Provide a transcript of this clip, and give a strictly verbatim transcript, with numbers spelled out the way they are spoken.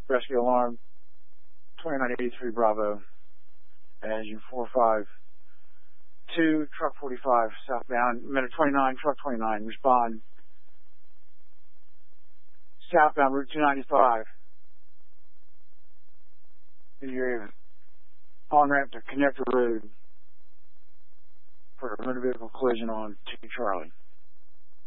Rescue alarm, twenty-nine eighty-three Bravo, engine four five two, truck forty-five, southbound, minute twenty-nine, truck twenty-nine, respond. Southbound Route two ninety-five. You're on ramp to Connector Road for a motor vehicle collision on two Charlie.